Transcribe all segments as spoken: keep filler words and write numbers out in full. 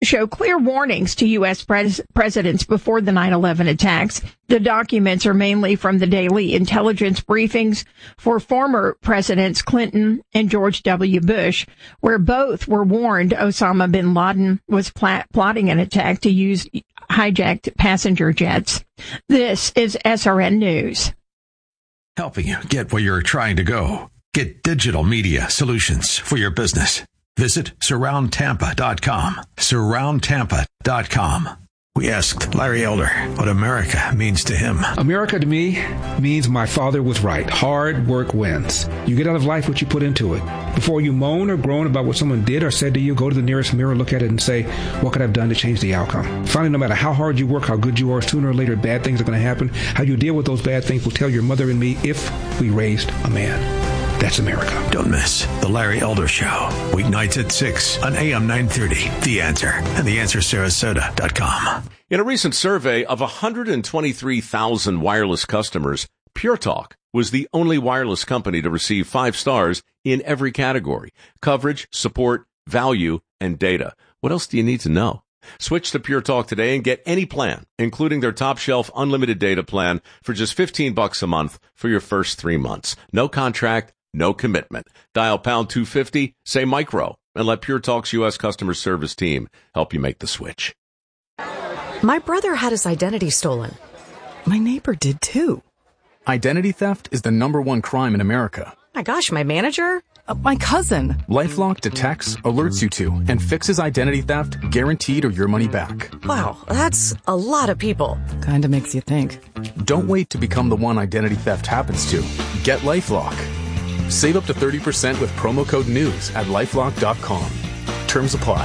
show clear warnings to U S pres- presidents before the nine eleven attacks. The documents are mainly from the daily intelligence briefings for former presidents Clinton and George W. Bush, where both were warned Osama bin Laden was pl- plotting an attack to use hijacked passenger jets. This is S R N News. Helping you get where you're trying to go. Get digital media solutions for your business. Visit surround tampa dot com. surround tampa dot com. We asked Larry Elder what America means to him. America to me means my father was right. Hard work wins. You get out of life what you put into it. Before you moan or groan about what someone did or said to you, go to the nearest mirror, look at it, and say, what could I have done to change the outcome? Finally, no matter how hard you work, how good you are, sooner or later, bad things are going to happen. How you deal with those bad things will tell your mother and me if we raised a man. That's America. Don't miss The Larry Elder Show. Weeknights at six on A M nine thirty. The Answer and the answer sarasota dot com. In a recent survey of one hundred twenty-three thousand wireless customers, Pure Talk was the only wireless company to receive five stars in every category: coverage, support, value, and data. What else do you need to know? Switch to Pure Talk today and get any plan, including their top shelf unlimited data plan, for just fifteen bucks a month for your first three months. No contract, no commitment. Dial pound two fifty, say micro, and let Pure Talk's U S customer service team help you make the switch. My brother had his identity stolen. My neighbor did too. Identity theft is the number one crime in America. My gosh, my manager? Uh, my cousin. LifeLock detects, alerts you to, and fixes identity theft, guaranteed or your money back. Wow, that's a lot of people. Kinda makes you think. Don't wait to become the one identity theft happens to. Get LifeLock. Save up to thirty percent with promo code NEWS at lifelock dot com. Terms apply.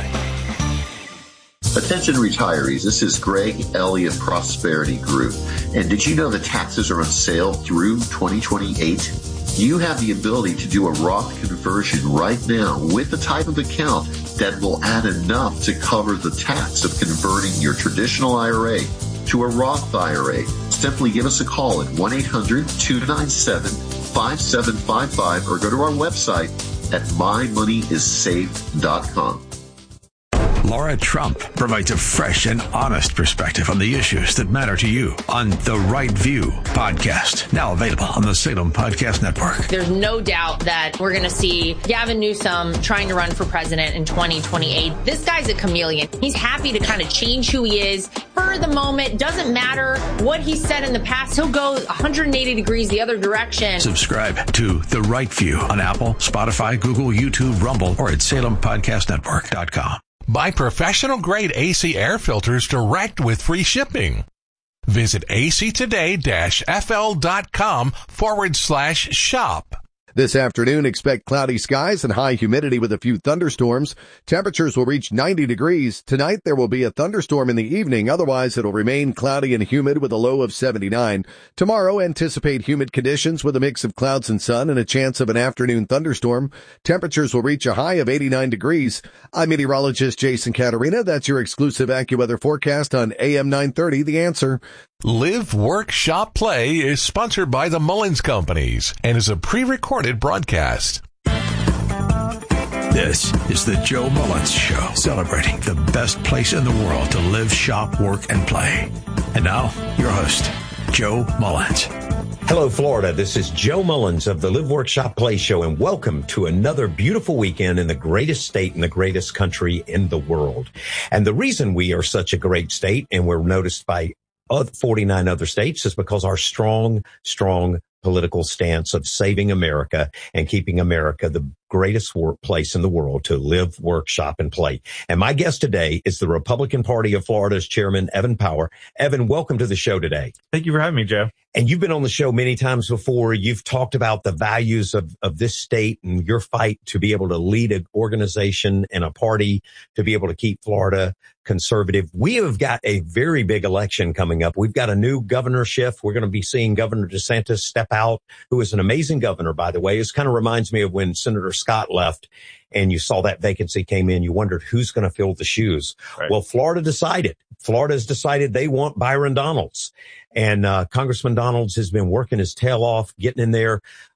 Attention retirees, this is Greg Elliott Prosperity Group. And did you know that taxes are on sale through twenty twenty-eight? You have the ability to do a Roth conversion right now with the type of account that will add enough to cover the tax of converting your traditional I R A to a Roth I R A. Simply give us a call at one eight hundred two nine seven five seven five five or go to our website at my money is saved dot com. Laura Trump provides a fresh and honest perspective on the issues that matter to you on The Right View podcast, now available on the Salem Podcast Network. There's no doubt that we're going to see Gavin Newsom trying to run for president in twenty twenty-eight. This guy's a chameleon. He's happy to kind of change who he is for the moment. Doesn't matter what he said in the past. He'll go one hundred eighty degrees the other direction. Subscribe to The Right View on Apple, Spotify, Google, YouTube, Rumble, or at salem podcast network dot com. Buy professional-grade A C air filters direct with free shipping. Visit actoday-fl.com forward slash shop. This afternoon, expect cloudy skies and high humidity with a few thunderstorms. Temperatures will reach ninety degrees. Tonight, there will be a thunderstorm in the evening. Otherwise, it'll remain cloudy and humid with a low of seventy-nine. Tomorrow, anticipate humid conditions with a mix of clouds and sun and a chance of an afternoon thunderstorm. Temperatures will reach a high of eighty-nine degrees. I'm meteorologist Jason Caterina. That's your exclusive AccuWeather forecast on A M nine thirty, The Answer. Live, Work, Shop, Play is sponsored by the Mullins Companies and is a pre-recorded broadcast. This is the Joe Mullins Show, celebrating the best place in the world to live, shop, work, and play. And now, your host, Joe Mullins. Hello, Florida. This is Joe Mullins of the Live, Work, Shop, Play Show, and welcome to another beautiful weekend in the greatest state in the greatest country in the world. And the reason we are such a great state and we're noticed by forty-nine other states is because our strong, strong political stance of saving America and keeping America the greatest workplace in the world to live, work, shop, and play. And my guest today is the Republican Party of Florida's chairman, Evan Power. Evan, welcome to the show today. Thank you for having me, Joe. And you've been on the show many times before. You've talked about the values of, of this state and your fight to be able to lead an organization and a party to be able to keep Florida conservative. We have got a very big election coming up. We've got a new governorship. We're going to be seeing Governor DeSantis step out, who is an amazing governor, by the way. It kind of reminds me of when Senator Scott left and you saw that vacancy came in. You wondered who's going to fill the shoes. Right. Well, Florida decided. Florida has decided they want Byron Donalds. And uh Congressman Donalds has been working his tail off, getting in there.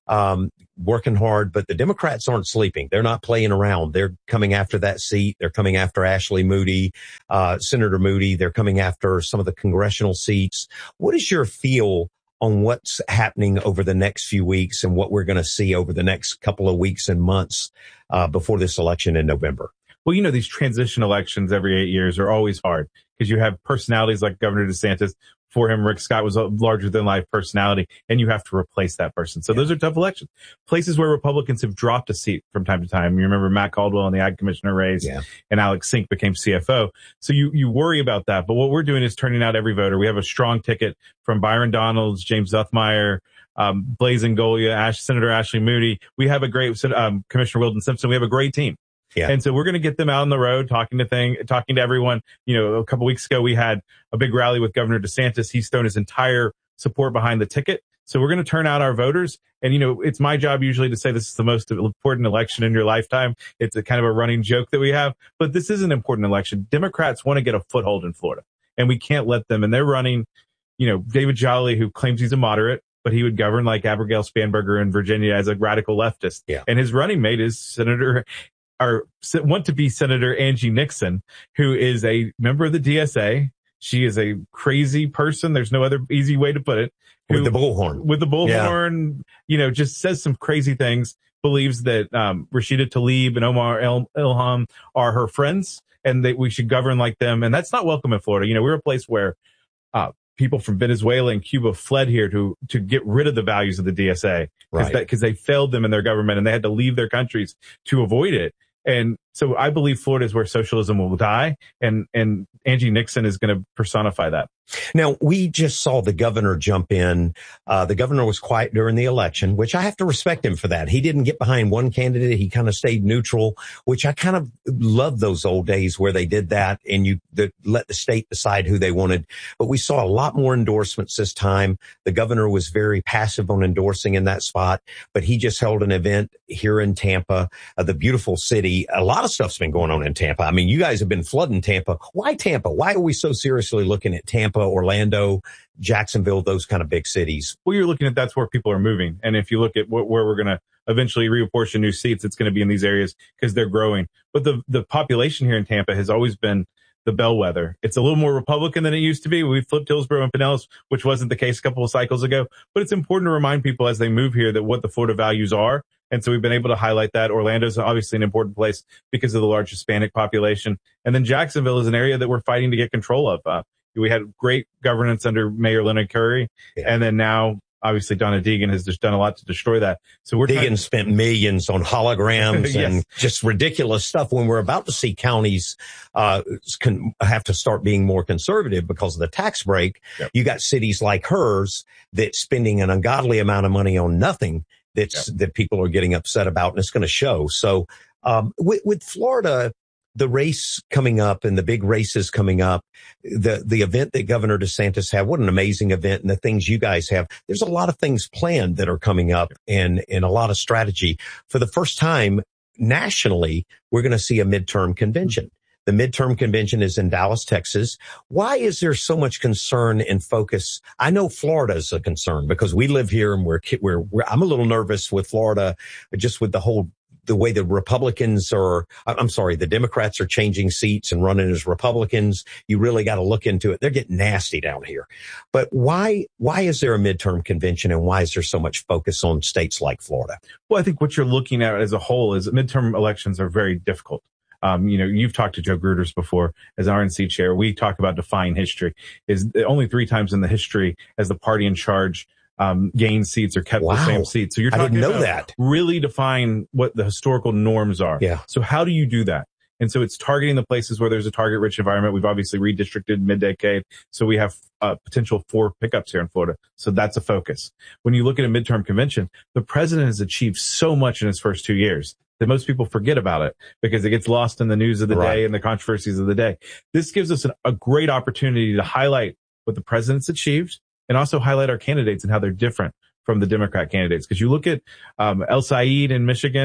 um, working hard, but the Democrats aren't sleeping. They're not playing around. They're coming after that seat. They're coming after Ashley Moody, uh, Senator Moody. They're coming after some of the congressional seats. What is your feel on what's happening over the next few weeks and what we're going to see over the next couple of weeks and months uh, before this election in November? Well, you know, these transition elections every eight years are always hard because you have personalities like Governor DeSantis. For him, Rick Scott was a larger-than-life personality, and you have to replace that person. So yeah. Those are tough elections. Places where Republicans have dropped a seat from time to time. You remember Matt Caldwell in the Ag Commissioner race, yeah. and Alex Sink became C F O. So you you worry about that. But what we're doing is turning out every voter. We have a strong ticket from Byron Donalds, James Zuthmeyer, um, Blaise Ngolia, Ash, Senator Ashley Moody. We have a great um, Commissioner Weldon Simpson. We have a great team. Yeah. And so we're going to get them out on the road, talking to thing, talking to everyone. You know, a couple weeks ago, we had a big rally with Governor DeSantis. He's thrown his entire support behind the ticket. So we're going to turn out our voters. And, you know, it's my job usually to say this is the most important election in your lifetime. It's a kind of a running joke that we have, but this is an important election. Democrats want to get a foothold in Florida, and we can't let them. And they're running, you know, David Jolly, who claims he's a moderate, but he would govern like Abigail Spanberger in Virginia as a radical leftist. Yeah. And his running mate is Senator Or want to be Senator Angie Nixon, who is a member of the D S A. She is a crazy person. There's no other easy way to put it. Who, with the bullhorn. With the bullhorn, yeah. you know, just says some crazy things, believes that um, Rashida Tlaib and Omar El- Ilham are her friends and that we should govern like them. And that's not welcome in Florida. You know, we're a place where uh, people from Venezuela and Cuba fled here to to get rid of the values of the D S A because right. they failed them in their government and they had to leave their countries to avoid it. And so I believe Florida is where socialism will die, and, and Angie Nixon is going to personify that. Now, we just saw the governor jump in. Uh, the governor was quiet during the election, which I have to respect him for that. He didn't get behind one candidate. He kind of stayed neutral, which I kind of love those old days where they did that and you the, let the state decide who they wanted. But we saw a lot more endorsements this time. The governor was very passive on endorsing in that spot, but he just held an event here in Tampa, uh, the beautiful city. A lot of stuff's been going on in Tampa. I mean, you guys have been flooding Tampa. Why Tampa? Why are we so seriously looking at Tampa, Orlando, Jacksonville, those kind of big cities? Well, you're looking at that's where people are moving. And if you look at wh- where we're going to eventually reapportion new seats, it's going to be in these areas because they're growing. But the, the population here in Tampa has always been the bellwether. It's a little more Republican than it used to be. We flipped Hillsborough and Pinellas, which wasn't the case a couple of cycles ago. But it's important to remind people as they move here that what the Florida values are. And so we've been able to highlight that. Orlando's obviously an important place because of the large Hispanic population. And then Jacksonville is an area that we're fighting to get control of. Uh, we had great governance under Mayor Leonard Curry. Yeah. And then now, obviously, Donna Deegan has just done a lot to destroy that. So we're Deegan trying- spent millions on holograms yes. and just ridiculous stuff when we're about to see counties uh can have to start being more conservative because of the tax break. Yep. You got cities like hers that's spending an ungodly amount of money on nothing that's yep. that people are getting upset about, and it's going to show. So um with, with Florida, the race coming up and the big races coming up, the, the event that Governor DeSantis had, what an amazing event, and the things you guys have. There's a lot of things planned that are coming up and, and a lot of strategy. For the first time nationally, we're going to see a midterm convention. The midterm convention is in Dallas, Texas. Why is there so much concern and focus? I know Florida is a concern because we live here and we're, we're, we're I'm a little nervous with Florida, just with the whole the way the Republicans are, I'm sorry, the Democrats are changing seats and running as Republicans. You really got to look into it. They're getting nasty down here. But why, why is there a midterm convention and why is there so much focus on states like Florida? Well, I think what you're looking at as a whole is midterm elections are very difficult. Um, you know, you've talked to Joe Gruters before as R N C chair. We talk about defying history. Is only three times in the history as the party in charge Um, gain seats or kept wow. the same seats. So you're talking I didn't know about that. really define what the historical norms are. Yeah. So how do you do that? And so it's targeting the places where there's a target rich environment. We've obviously redistricted mid-decade. So we have uh, potential for pickups here in Florida. So that's a focus. When you look at a midterm convention, the president has achieved so much in his first two years that most people forget about it because it gets lost in the news of the right. day and the controversies of the day. This gives us an, a great opportunity to highlight what the president's achieved and also highlight our candidates and how they're different from the Democrat candidates. Because you look at um, El Said in Michigan,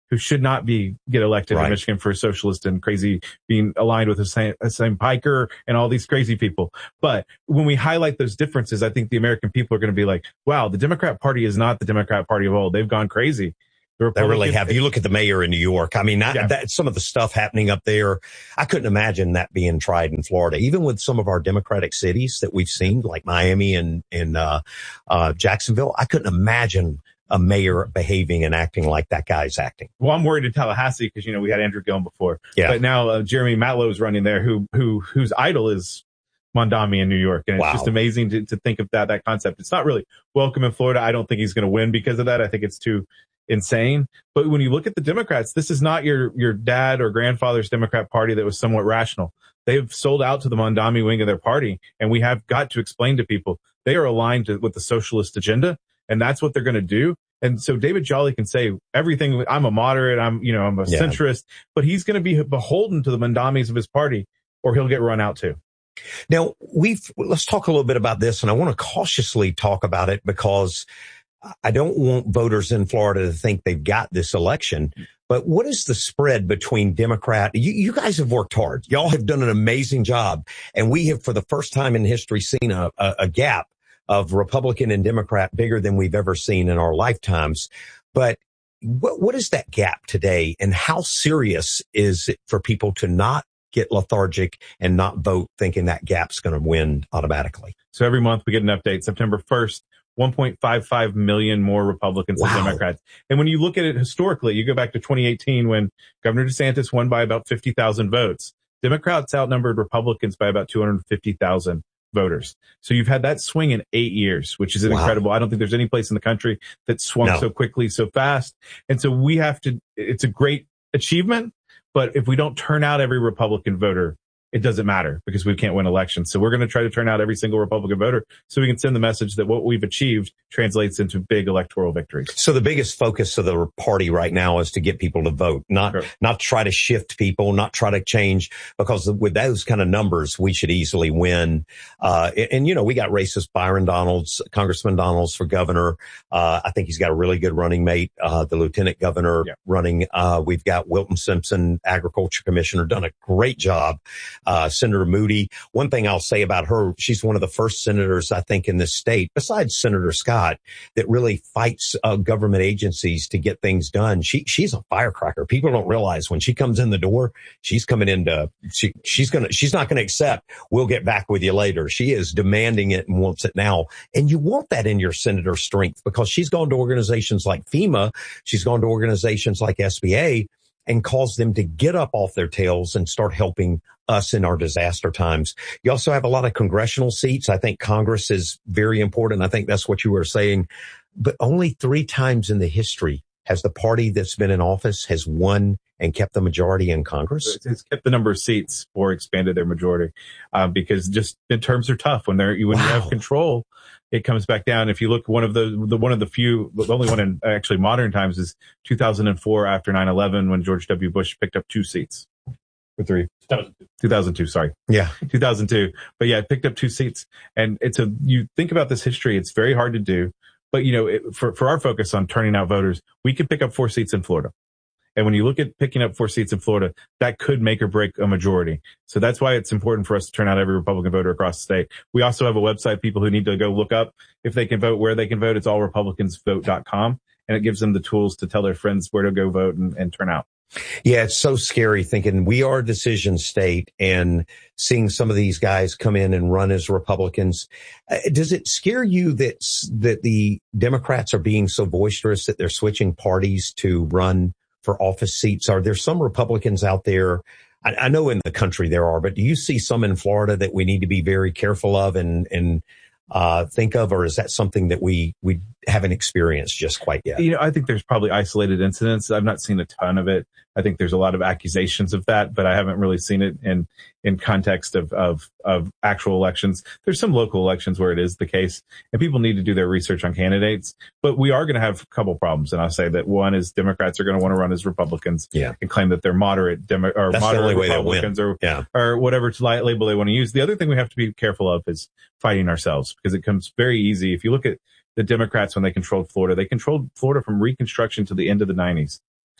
who should not be get elected Right. in Michigan for a socialist and crazy being aligned with the same, the same Piker and all these crazy people. But when we highlight those differences, I think the American people are going to be like, wow, the Democrat Party is not the Democrat Party of old. They've gone crazy. The They really have. You look at the mayor in New York. I mean, I, Yeah. that, some of the stuff happening up there, I couldn't imagine that being tried in Florida. Even with some of our Democratic cities that we've seen, like Miami and, and uh, uh, Jacksonville, I couldn't imagine a mayor behaving and acting like that guy's acting. Well, I'm worried in Tallahassee because, you know, we had Andrew Gillum before. Yeah. But now uh, Jeremy Matlow is running there, who, who, whose idol is Mondami in New York. And it's Wow. just amazing to, to think of that, that concept. It's not really welcome in Florida. I don't think he's going to win because of that. I think it's too insane. But when you look at the Democrats, this is not your, your dad or grandfather's Democrat Party that was somewhat rational. They've sold out to the Mondami wing of their party. And we have got to explain to people they are aligned to, with the socialist agenda. And that's what they're going to do. And so David Jolly can say everything. I'm a moderate. I'm, you know, I'm a Yeah. centrist, but he's going to be beholden to the Mondamis of his party or he'll get run out too. Now, we've, let's talk a little bit about this, and I want to cautiously talk about it because I don't want voters in Florida to think they've got this election. But what is the spread between Democrat? You, you guys have worked hard. Y'all have done an amazing job. And we have, for the first time in history, seen a, a, a gap of Republican and Democrat bigger than we've ever seen in our lifetimes. But what, what is that gap today? And how serious is it for people to not get lethargic and not vote thinking that gap's going to win automatically? So every month we get an update. September first, one point five five million more Republicans Wow. than Democrats. And when you look at it historically, you go back to twenty eighteen when Governor DeSantis won by about fifty thousand votes. Democrats outnumbered Republicans by about two hundred fifty thousand voters. So you've had that swing in eight years, which is Wow. incredible. I don't think there's any place in the country that swung No. so quickly, so fast. And so we have to, it's a great achievement, but if we don't turn out every Republican voter, it doesn't matter because we can't win elections. So we're going to try to turn out every single Republican voter so we can send the message that what we've achieved translates into big electoral victories. So the biggest focus of the party right now is to get people to vote, not, Sure. not try to shift people, not try to change, because with those kind of numbers, we should easily win. Uh, and, and, you know, we got racist Byron Donalds, Congressman Donalds for governor. Uh, I think he's got a really good running mate, uh, the lieutenant governor Yeah. running. Uh, we've got Wilton Simpson, agriculture commissioner, done a great job. Uh, Senator Moody. One thing I'll say about her, she's one of the first senators, I think, in this state, besides Senator Scott, that really fights uh, government agencies to get things done. She, she's a firecracker. People don't realize when she comes in the door, she's coming into, she, she's going to, she's not going to accept, we'll get back with you later. She is demanding it and wants it now. And you want that in your senator strength because she's gone to organizations like FEMA. She's gone to organizations like S B A and caused them to get up off their tails and start helping us in our disaster times. You also have a lot of congressional seats. I think Congress is very important. I think that's what you were saying. But only three times in the history has the party that's been in office has won and kept the majority in Congress. It's kept the number of seats or expanded their majority, um, because just midterms are tough when they're, when Wow. you have control, it comes back down. If you look, one of the, the one of the few, the only one in actually modern times is two thousand four after nine eleven when George W. Bush picked up two seats or three. two thousand two, sorry. Yeah. two thousand two. But yeah, it picked up two seats. And it's a, you think about this history, it's very hard to do. But, you know, it, for, for our focus on turning out voters, we could pick up four seats in Florida. And when you look at picking up four seats in Florida, that could make or break a majority. So that's why it's important for us to turn out every Republican voter across the state. We also have a website, people who need to go look up if they can vote, where they can vote. It's all republicans vote dot com. And it gives them the tools to tell their friends where to go vote and, and turn out. Yeah, it's so scary thinking we are a decision state and seeing some of these guys come in and run as Republicans. Uh, does it scare you that, that the Democrats are being so boisterous that they're switching parties to run for office seats? Are there some Republicans out there? I, I know in the country there are, but do you see some in Florida that we need to be very careful of and, and, uh, think of, or is that something that we, we haven't experienced just quite yet? You know, I think there's probably isolated incidents. I've not seen a ton of it. I think there's a lot of accusations of that, but I haven't really seen it in, in context of, of, of actual elections. There's some local elections where it is the case, and people need to do their research on candidates, but we are going to have a couple problems. And I'll say that one is Democrats are going to want to run as Republicans yeah. and claim that they're moderate Demo- or That's moderate the only way Republicans they'll or, win. Yeah. or whatever label they want to use. The other thing we have to be careful of is fighting ourselves, because it comes very easy. If you look at the Democrats when they controlled Florida, they controlled Florida from Reconstruction to the end of the nineties.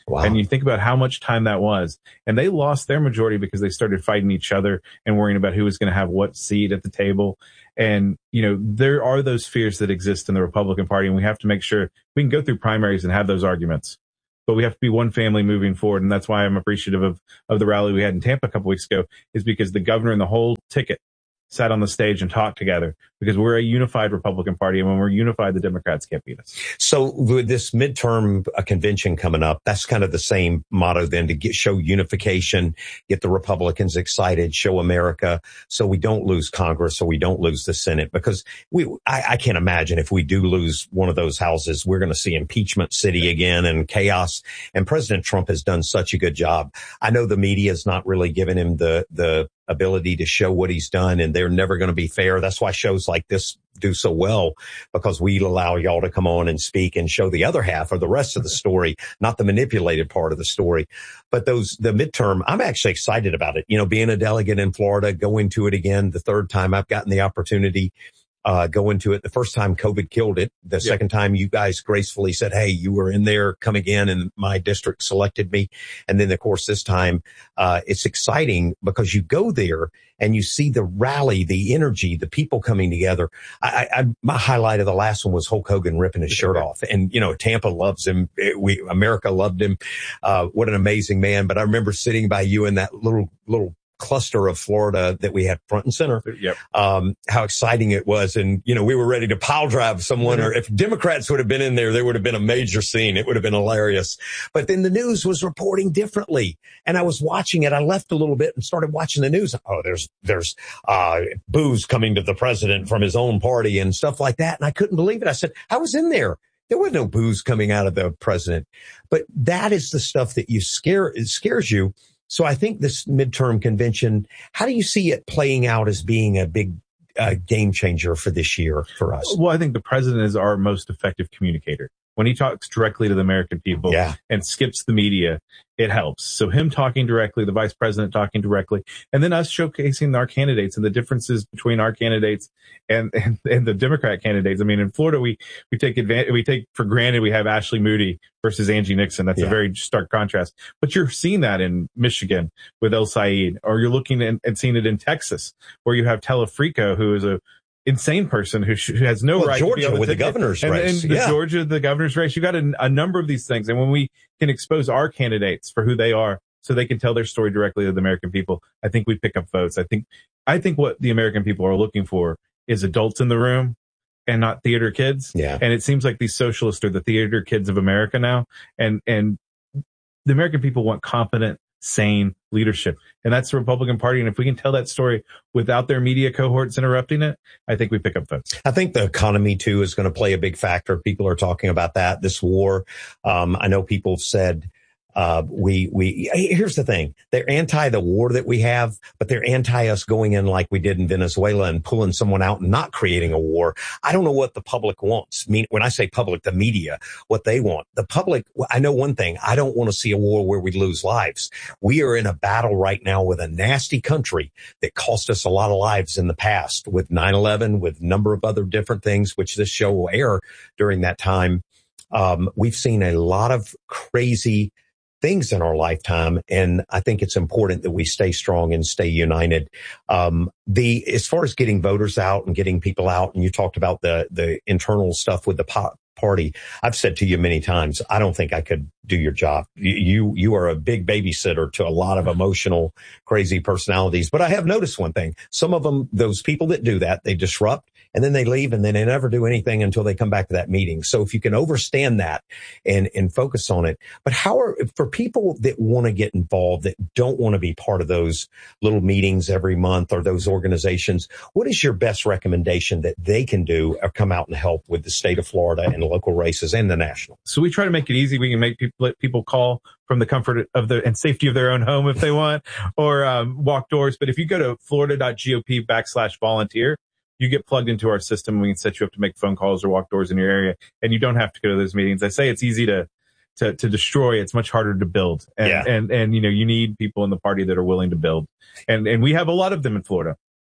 Wow. And you think about how much time that was. And they lost their majority because they started fighting each other and worrying about who was going to have what seat at the table. And, you know, there are those fears that exist in the Republican Party, and we have to make sure we can go through primaries and have those arguments. But we have to be one family moving forward. And that's why I'm appreciative of, of the rally we had in Tampa a couple weeks ago, is because the governor and the whole ticket sat on the stage and talked together, because we're a unified Republican Party. And when we're unified, the Democrats can't beat us. So with this midterm uh, convention coming up, that's kind of the same motto then, to get, show unification, get the Republicans excited, show America, so we don't lose Congress, so we don't lose the Senate. Because we, I, I can't imagine if we do lose one of those houses, we're going to see impeachment city again and chaos. And President Trump has done such a good job. I know the media is not really giving him the, the, ability to show what he's done, and they're never going to be fair. That's why shows like this do so well, because we allow y'all to come on and speak and show the other half or the rest of the story, not the manipulated part of the story. But those, the midterm, I'm actually excited about it. You know, being a delegate in Florida, going to it again, the third time I've gotten the opportunity. Uh, go into it. The first time COVID killed it. The yep. second time you guys gracefully said, hey, you were in there, come again, and my district selected me. And then of course this time, uh, it's exciting because you go there and you see the rally, the energy, the people coming together. I, I, my highlight of the last one was Hulk Hogan ripping his shirt off. And, you know, Tampa loves him. We, America loved him. Uh, what an amazing man. But I remember sitting by you in that little, little, cluster of Florida that we had front and center. Yep. Um, how exciting it was. And, you know, we were ready to pile drive someone, mm-hmm. or if Democrats would have been in there, there would have been a major scene. It would have been hilarious. But then the news was reporting differently. And I was watching it. I left a little bit and started watching the news. Oh, there's, there's, uh, booze coming to the president from his own party and stuff like that. And I couldn't believe it. I said, I was in there. There was no booze coming out of the president. But that is the stuff that you scare, it scares you. So I think this midterm convention, how do you see it playing out as being a big uh, game changer for this year for us? Well, I think the president is our most effective communicator. When he talks directly to the American people yeah. and skips the media, it helps. So him talking directly, the vice president talking directly, and then us showcasing our candidates and the differences between our candidates and, and, and the Democrat candidates. I mean, in Florida, we, we take advantage, we take for granted we have Ashley Moody versus Angie Nixon. That's yeah. a very stark contrast. But you're seeing that in Michigan with El Said, or you're looking at, and seeing it in Texas, where you have Telefrico, who is a insane person who, sh- who has no well, right Georgia to be with the governor's and, race. And the yeah. Georgia, the governor's race. You got a, a number of these things. And when we can expose our candidates for who they are, so they can tell their story directly to the American people, I think we pick up votes. I think, I think what the American people are looking for is adults in the room and not theater kids. Yeah. And it seems like these socialists are the theater kids of America now. And, and the American people want competent, sane leadership. And that's the Republican Party. And if we can tell that story without their media cohorts interrupting it, I think we pick up votes. I think the economy too is going to play a big factor. People are talking about that, this war. Um, I know people have said, Uh, we, we, here's the thing. They're anti the war that we have, but they're anti us going in like we did in Venezuela and pulling someone out and not creating a war. I don't know what the public wants. I mean, when I say public, the media, what they want. The public, I know one thing. I don't want to see a war where we lose lives. We are in a battle right now with a nasty country that cost us a lot of lives in the past with nine eleven, with a number of other different things, which this show will air during that time. Um, we've seen a lot of crazy things in our lifetime. And I think it's important that we stay strong and stay united. Um, the, as far as getting voters out and getting people out, and you talked about the, the internal stuff with the po- party. I've said to you many times, I don't think I could do your job. You, you, you are a big babysitter to a lot of emotional, crazy personalities. But I have noticed one thing. Some of them, those people that do that, they disrupt and then they leave and then they never do anything until they come back to that meeting. So if you can overstand that and, and focus on it. But how are, for people that want to get involved, that don't want to be part of those little meetings every month or those organizations, what is your best recommendation that they can do or come out and help with the state of Florida and the local races and the national? So we try to make it easy. We can make people, let people call from the comfort of the and safety of their own home if they want, or um, walk doors. But if you go to florida.gop backslash volunteer, you get plugged into our system. And we can set you up to make phone calls or walk doors in your area, and you don't have to go to those meetings. I say it's easy to to to destroy. It's much harder to build. And, yeah. and and you know, you need people in the party that are willing to build. And and we have a lot of them in Florida.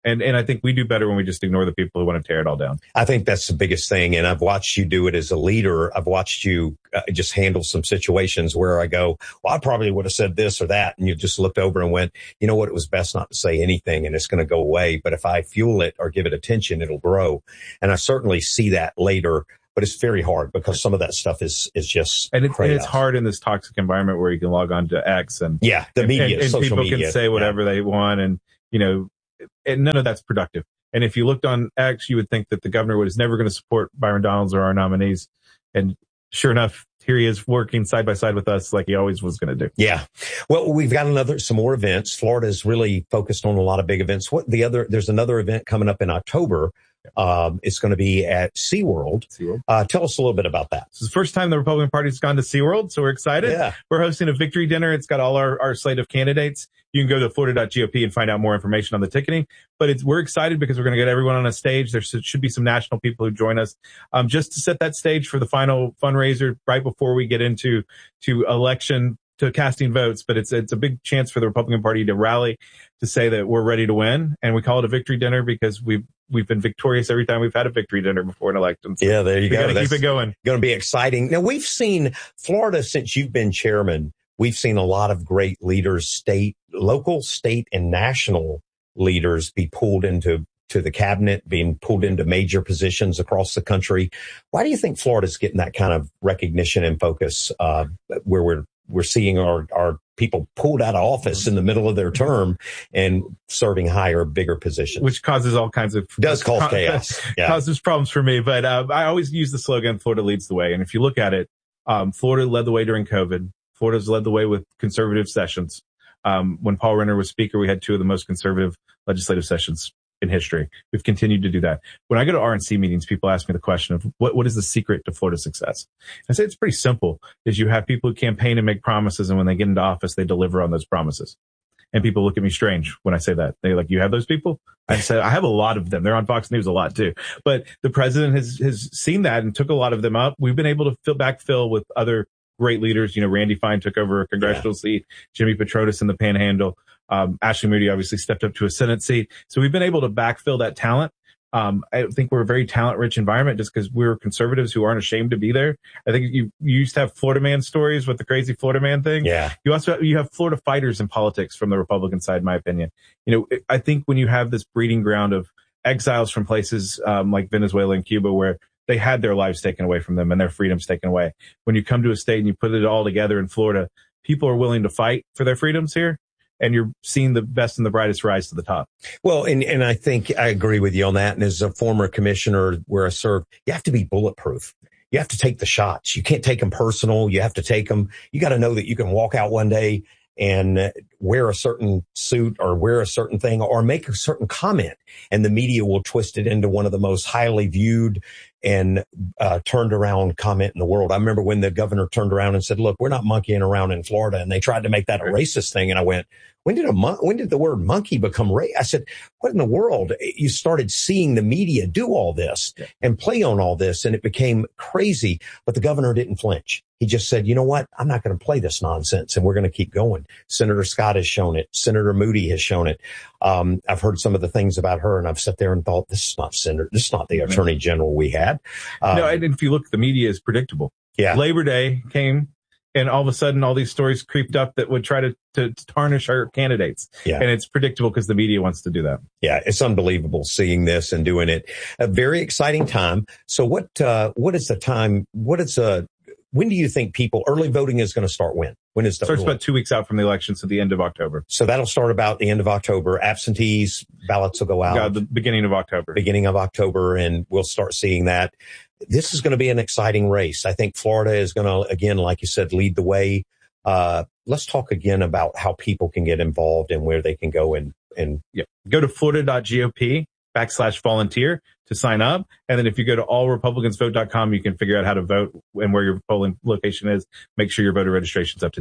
And and I think we do better when we just ignore the people who want to tear it all down. I think that's the biggest thing. And I've watched you do it as a leader. I've watched you uh, just handle some situations where I go, well, I probably would have said this or that. And you just looked over and went, you know what? It was best not to say anything and it's going to go away. But if I fuel it or give it attention, it'll grow. And I certainly see that later. But it's very hard because some of that stuff is is just and it's, and it's hard in this toxic environment where you can log on to X and yeah, the media, and, and, and social people media, can say whatever yeah. they want, and you know, and none of that's productive. And if you looked on X, you would think that the governor was never going to support Byron Donalds or our nominees, and sure enough, here he is working side by side with us like he always was going to do. Yeah. Well, we've got another, some more events. Florida's really focused on a lot of big events. What the other, there's another event coming up in October. Um, it's going to be at SeaWorld. SeaWorld. Uh, tell us a little bit about that. This is the first time the Republican Party's gone to SeaWorld, so we're excited. Yeah. We're hosting a victory dinner. It's got all our, our slate of candidates. You can go to florida dot gop and find out more information on the ticketing. But it's, we're excited because we're going to get everyone on a stage. There should be some national people who join us, um, just to set that stage for the final fundraiser right before we get into, to election, to casting votes. But it's, it's a big chance for the Republican Party to rally, to say that we're ready to win. And we call it a victory dinner because we've, we've been victorious every time we've had a victory dinner before an election. So yeah, there you we go. We got to keep it going. Going to be exciting. Now, we've seen Florida since you've been chairman. We've seen a lot of great leaders, state, local, state, and national leaders be pulled into to the cabinet, being pulled into major positions across the country. Why do you think Florida's getting that kind of recognition and focus, uh, where we're we're seeing our our people pulled out of office in the middle of their term and serving higher, bigger positions, which causes all kinds of does cause chaos, yeah. causes problems for me. But uh, I always use the slogan, "Florida leads the way." And if you look at it, um, Florida led the way during COVID. Florida's led the way with conservative sessions. Um, when Paul Renner was speaker, we had two of the most conservative legislative sessions in history. We've continued to do that. When I go to R N C meetings, people ask me the question of what, what is the secret to Florida's success? I say it's pretty simple, is you have people who campaign and make promises, and when they get into office, they deliver on those promises. And people look at me strange when I say that. They're like, you have those people? I said, I have a lot of them. They're on Fox News a lot too. But the president has, has seen that and took a lot of them up. We've been able to fill, backfill with other great leaders. You know, Randy Fine took over a congressional yeah. seat, Jimmy Petronis in the Panhandle. Um, Ashley Moody obviously stepped up to a Senate seat. So we've been able to backfill that talent. Um, I think we're a very talent rich environment just because we're conservatives who aren't ashamed to be there. I think you, you used to have Florida man stories with the crazy Florida man thing. Yeah. You also have, you have Florida fighters in politics from the Republican side, in my opinion. You know, I think when you have this breeding ground of exiles from places, um, like Venezuela and Cuba, where they had their lives taken away from them and their freedoms taken away. When you come to a state and you put it all together in Florida, people are willing to fight for their freedoms here. And you're seeing the best and the brightest rise to the top. Well, and, and I think I agree with you on that. And as a former commissioner where I served, you have to be bulletproof. You have to take the shots. You can't take them personal. You have to take them. You got to know that you can walk out one day and wear a certain suit or wear a certain thing or make a certain comment, and the media will twist it into one of the most highly viewed and uh, turned around comment in the world. I remember when the governor turned around and said, look, we're not monkeying around in Florida. And they tried to make that a racist thing. And I went, when did a mon- when did the word monkey become racist? I said, what in the world? You started seeing the media do all this and play on all this, and it became crazy. But the governor didn't flinch. He just said, you know what? I'm not going to play this nonsense, and we're going to keep going. Senator Scott has shown it. Senator Moody has shown it. Um, I've heard some of the things about her, and I've sat there and thought, this is not Senator. This is not the Attorney General we had. Um, no, and if you look, the media is predictable. Yeah. Labor Day came, and all of a sudden, all these stories creeped up that would try to, to, to tarnish our candidates. Yeah. And it's predictable because the media wants to do that. Yeah, it's unbelievable seeing this and doing it. A very exciting time. So what, uh, what is the time? What is a, when do you think people, early voting is going to start when? When is the Starts about two weeks out from the election, so the end of October. So that'll start about the end of October. Absentees, ballots will go out. Yeah, the beginning of October. Beginning of October, and we'll start seeing that. This is going to be an exciting race. I think Florida is going to, again, like you said, lead the way. Uh, let's talk again about how people can get involved and where they can go and, and yeah. Go to florida dot gop backslash volunteer to sign up. And then if you go to all republicans vote dot com, you can figure out how to vote and where your polling location is. Make sure your voter registration's up to date.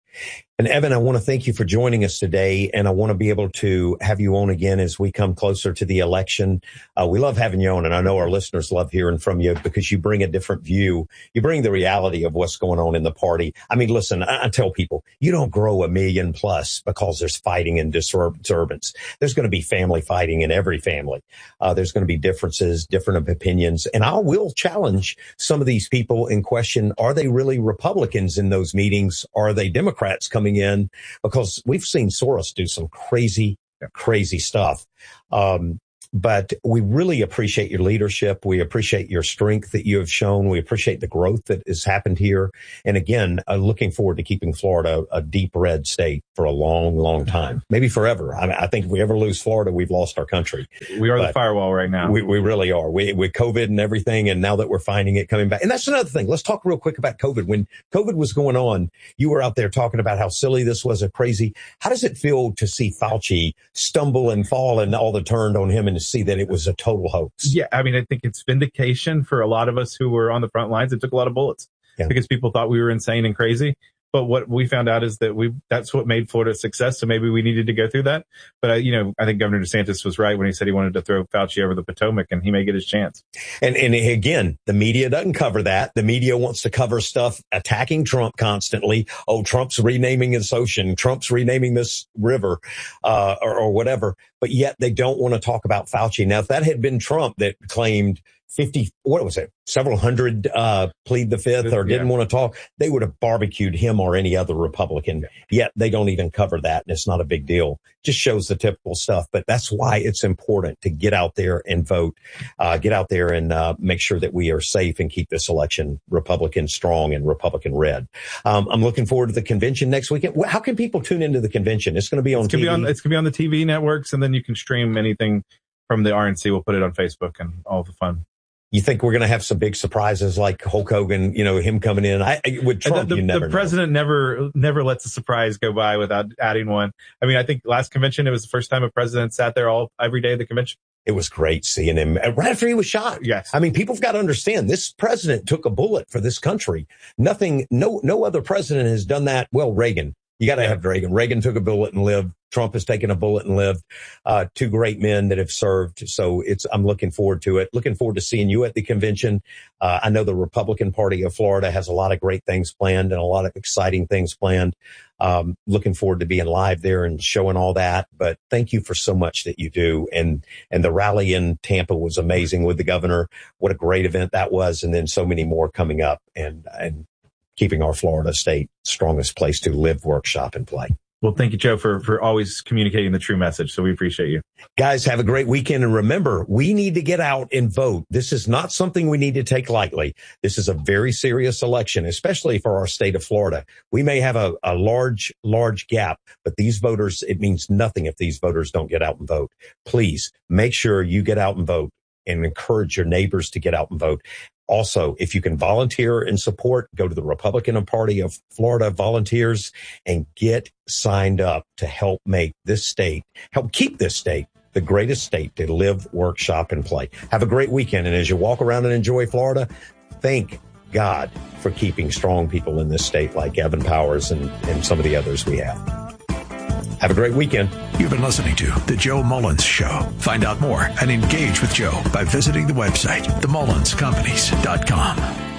And Evan, I want to thank you for joining us today, and I want to be able to have you on again as we come closer to the election. Uh, we love having you on, and I know our listeners love hearing from you because you bring a different view. You bring the reality of what's going on in the party. I mean, listen, I, I tell people, you don't grow a million plus because there's fighting and disturbance. There's going to be family fighting in every family. Uh, there's going to be differences, different opinions, and I will challenge some of these people in question. Are they really Republicans in those meetings? Are they Democrats coming in? Because we've seen Soros do some crazy, crazy stuff. Um, but we really appreciate your leadership. We appreciate your strength that you have shown. We appreciate the growth that has happened here. And again, uh, looking forward to keeping Florida a deep red state for a long, long time, maybe forever. I mean, I think if we ever lose Florida, we've lost our country. We are but the firewall right now. We, we really are. We, with COVID and everything. And now that we're finding it coming back. And that's another thing. Let's talk real quick about COVID. When COVID was going on, you were out there talking about how silly this was, a crazy. How does it feel to see Fauci stumble and fall and all the turned on him and to see that it was a total hoax? Yeah. I mean, I think it's vindication for a lot of us who were on the front lines. It took a lot of bullets yeah. because people thought we were insane and crazy. But what we found out is that we, that's what made Florida a success. So maybe we needed to go through that. But, uh, you know, I think Governor DeSantis was right when he said he wanted to throw Fauci over the Potomac, and he may get his chance. And, and again, the media doesn't cover that. The media wants to cover stuff attacking Trump constantly. Oh, Trump's renaming his ocean. Trump's renaming this river, uh, or, or whatever. But yet they don't want to talk about Fauci. Now, if that had been Trump that claimed fifty, what was it? Several hundred, uh, plead the fifth or didn't yeah. want to talk, they would have barbecued him or any other Republican. Yeah. Yet they don't even cover that. And it's not a big deal. Just shows the typical stuff. But that's why it's important to get out there and vote, uh, get out there and, uh, make sure that we are safe and keep this election Republican strong and Republican red. Um, I'm looking forward to the convention next weekend. How can people tune into the convention? It's going to be on it's gonna T V. Be on, it's going to be on the T V networks, and then you can stream anything from the R N C. We'll put it on Facebook and all the fun. You think we're going to have some big surprises like Hulk Hogan, you know, him coming in? I, with Trump, the, the, you never the president know. never, never lets a surprise go by without adding one. I mean, I think last convention, it was the first time a president sat there all every day of the convention. It was great seeing him right after he was shot. Yes. I mean, people have got to understand this president took a bullet for this country. Nothing, no, no other president has done that. Well, Reagan. You got to have Reagan. Reagan took a bullet and lived. Trump has taken a bullet and lived. Uh, two great men that have served. So it's, I'm looking forward to it. Looking forward to seeing you at the convention. Uh, I know the Republican Party of Florida has a lot of great things planned and a lot of exciting things planned. Um, looking forward to being live there and showing all that. But thank you for so much that you do. And, and the rally in Tampa was amazing with the governor. What a great event that was. And then so many more coming up and, and keeping our Florida state strongest place to live, work, shop, and play. Well, thank you, Joe, for, for always communicating the true message. So we appreciate you. Guys, have a great weekend. And remember, we need to get out and vote. This is not something we need to take lightly. This is a very serious election, especially for our state of Florida. We may have a, a large, large gap, but these voters, it means nothing if these voters don't get out and vote. Please make sure you get out and vote and encourage your neighbors to get out and vote. Also, if you can volunteer and support, go to the Republican Party of Florida Volunteers and get signed up to help make this state, help keep this state the greatest state to live, work, shop, and play. Have a great weekend. And as you walk around and enjoy Florida, thank God for keeping strong people in this state like Evan Powers and, and some of the others we have. Have a great weekend. You've been listening to The Joe Mullins Show. Find out more and engage with Joe by visiting the website, the mullins companies dot com.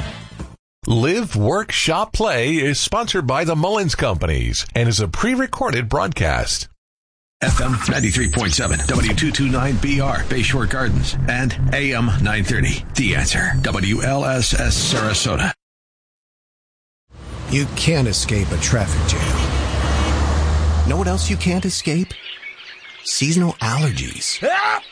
Live, Work, Shop, Play is sponsored by the Mullins Companies and is a pre-recorded broadcast. F M ninety-three point seven, W two twenty-nine B R, Bayshore Gardens, and A M nine thirty, The Answer, W L S S Sarasota. You can't escape a traffic jam. Know what else you can't escape? Seasonal allergies.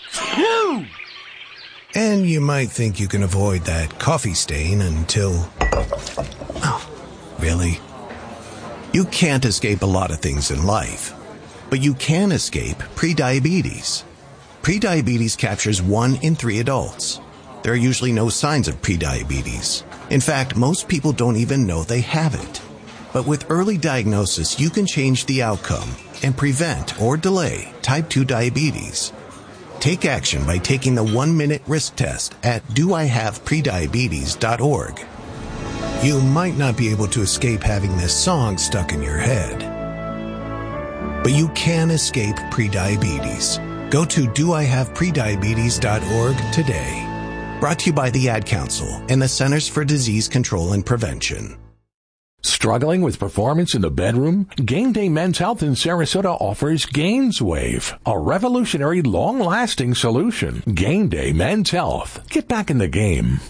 And you might think you can avoid that coffee stain until... Oh, really? You can't escape a lot of things in life, but you can escape prediabetes. Prediabetes captures one in three adults. There are usually no signs of prediabetes. In fact, most people don't even know they have it. But with early diagnosis, you can change the outcome and prevent or delay type two diabetes. Take action by taking the one-minute risk test at do I have prediabetes dot org. You might not be able to escape having this song stuck in your head, but you can escape prediabetes. Go to do I have prediabetes dot org today. Brought to you by the Ad Council and the Centers for Disease Control and Prevention. Struggling with performance in the bedroom? Game Day Men's Health in Sarasota offers GainsWave, a revolutionary long-lasting solution. Game Day Men's Health. Get back in the game.